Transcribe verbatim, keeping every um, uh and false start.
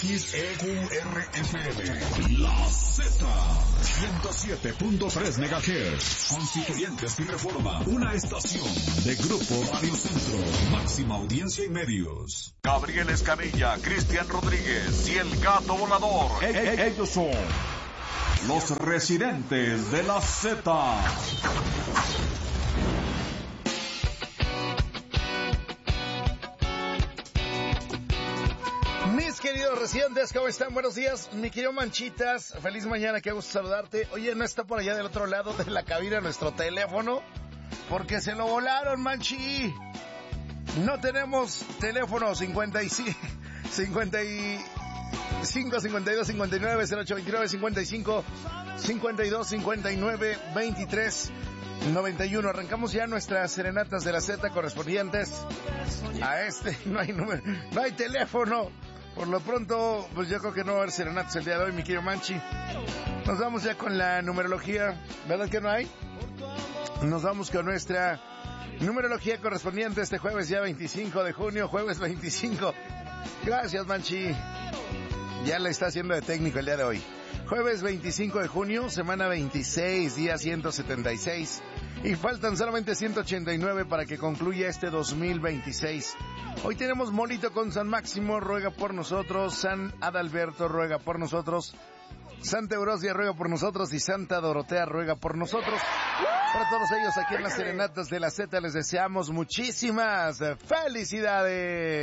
X E Q R F M. La Z. ciento siete punto tres megahertz. Constituyentes y Reforma. Una estación de Grupo Radio Centro. Máxima audiencia y medios. Gabriel Escamilla, Cristian Rodríguez y el Gato Volador. E- e- ellos son los residentes de la Z. Mis queridos residentes, ¿cómo están? Buenos días, mi querido Manchitas, feliz mañana, qué gusto saludarte. Oye, ¿no está por allá del otro lado de la cabina nuestro teléfono? Porque se lo volaron, Manchi. No tenemos teléfono cincuenta y cinco, cincuenta y cinco, cincuenta y dos, cincuenta y nueve, cero ocho veintinueve, cincuenta y cinco, cincuenta y dos, cincuenta y nueve, veintitrés, noventa y uno. Arrancamos ya nuestras serenatas de la Z correspondientes a este. No hay número, no hay teléfono. Por lo pronto, pues yo creo que no va a haber serenatas el día de hoy, mi querido Manchi. Nos vamos ya con la numerología. ¿Verdad que no hay? Nos vamos con nuestra numerología correspondiente este jueves ya veinticinco de junio, jueves veinticinco. Gracias, Manchi. Ya le está haciendo de técnico el día de hoy. Jueves veinticinco de junio, semana veintiséis, día ciento setenta y seis. Y faltan solamente ciento ochenta y nueve para que concluya este dos mil veintiséis. Hoy tenemos Molito con San Máximo, ruega por nosotros. San Adalberto, ruega por nosotros. Santa Eurosia, ruega por nosotros. Y Santa Dorotea, ruega por nosotros. Para todos ellos aquí en las serenatas de la Z les deseamos muchísimas felicidades.